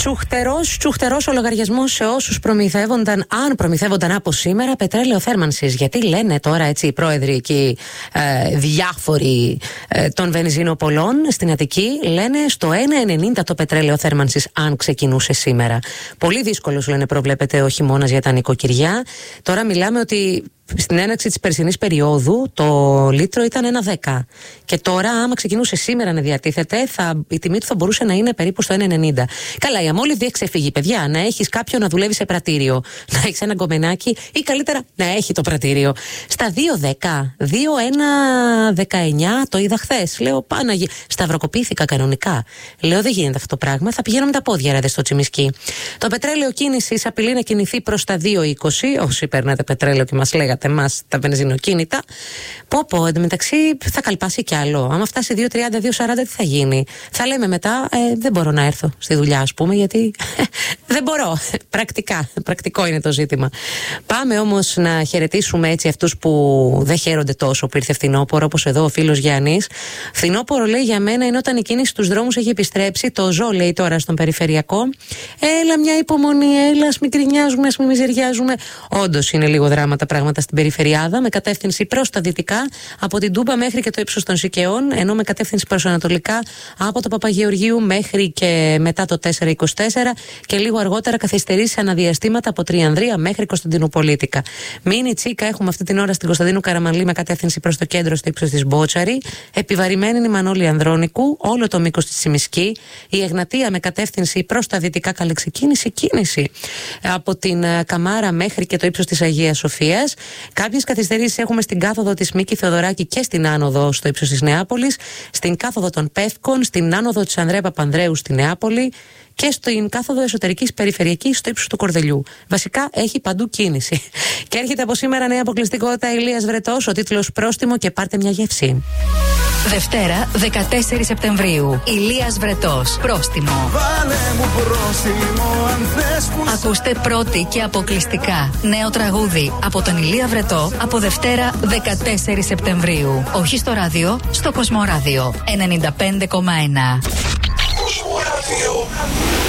Τσουχτερός ο λογαριασμός σε όσους προμηθεύονταν, αν προμηθεύονταν από σήμερα, πετρέλαιο θέρμανσης. Γιατί λένε τώρα έτσι οι πρόεδροι εκεί, διάφοροι των βενζινοπολών στην Αττική, λένε στο 1,90 το πετρέλαιο θέρμανσης αν ξεκινούσε σήμερα. Πολύ δύσκολος, λένε, προβλέπεται ο χειμώνας για τα νοικοκυριά. Τώρα μιλάμε ότι στην έναρξη της περσινής περίοδου το λίτρο ήταν 1,10. Και τώρα, άμα ξεκινούσε σήμερα να διατίθεται, η τιμή του θα μπορούσε να είναι περίπου στο 1,90. Καλά, η αμόλυβδη εξεφύγει, παιδιά. Να έχεις κάποιον να δουλεύει σε πρατήριο, να έχεις ένα γκομενάκι ή καλύτερα να έχει το πρατήριο. Στα 2,10, 2,119 το είδα χθες. Λέω, Πάναγι, σταυροκοπήθηκα κανονικά. Λέω, δεν γίνεται αυτό το πράγμα. Θα πηγαίνω με τα πόδια, ρε, στο Τσιμισκί. Το πετρέλαιο κίνησης απειλεί να κινηθεί προς τα 2,20. Όσοι παίρνατε πετρέλαιο και μας λέγατε εμάς τα βενζινοκίνητα. Πω, εντωμεταξύ θα καλπάσει κι άλλο. Άμα φτάσει 2,30, 2,40, τι θα γίνει? Θα λέμε μετά, δεν μπορώ να έρθω στη δουλειά, ας πούμε, γιατί δεν μπορώ. Πρακτικό είναι το ζήτημα. Πάμε όμως να χαιρετήσουμε έτσι αυτούς που δεν χαίρονται τόσο που ήρθε φθινόπωρο, όπως εδώ ο φίλος Γιάννης. Φθινόπωρο, λέει, για μένα είναι όταν η κίνηση στους δρόμους έχει επιστρέψει. Το ζω, λέει, τώρα στον περιφερειακό. Έλα, μια υπομονή, έλα, ας μην κρινιάζουμε, ας μην μιζεριάζουμε. Όντως είναι λίγο δράμα τα πράγματα στην περιφερειάδα, με κατεύθυνση προς τα δυτικά, από την Τούμπα μέχρι και το ύψος των Σικαιών, ενώ με κατεύθυνση προς ανατολικά από το Παπαγεωργίου μέχρι και μετά το 424 και λίγο αργότερα καθυστερεί σε αναδιαστήματα από Τριανδρία μέχρι Κωνσταντινουπολίτικα. Μίνι Τσίκα έχουμε αυτή την ώρα στην Κωνσταντίνου Καραμανλή με κατεύθυνση προς το κέντρο στο ύψος της Μπότσαρη. Επιβαρημένη είναι η Μανώλη Ανδρώνικου, όλο το μήκος της Τσιμισκή. Η Εγνατία με κατεύθυνση προς τα δυτικά, καλή κίνηση από την Καμάρα μέχρι και το ύψος της Αγίας Σοφίας. Κάποιες καθυστερήσεις έχουμε στην κάθοδο της Μίκη Θεοδωράκη και στην άνοδο στο ύψος της Νεάπολης, στην κάθοδο των Πεύκων, στην άνοδο της Ανδρέα Παπανδρέου στη Νεάπολη και στην κάθοδο εσωτερικής περιφερειακής στο ύψος του Κορδελιού. Βασικά έχει παντού κίνηση. Και έρχεται από σήμερα νέα αποκλειστικότητα Ηλίας Βρετός, ο τίτλος Πρόστιμο, και πάρτε μια γεύση. Δευτέρα 14 Σεπτεμβρίου. Ηλίας Βρετός. Πρόστιμο. Βάλε μου πρόστιμο, αν θες που... Ακούστε πρώτη και αποκλειστικά νέο τραγούδι από τον Ηλία Βρετό από Δευτέρα 14 Σεπτεμβρίου. Όχι στο ράδιο, στο Κοσμοράδιο 95,1. Κοσμοράδιο.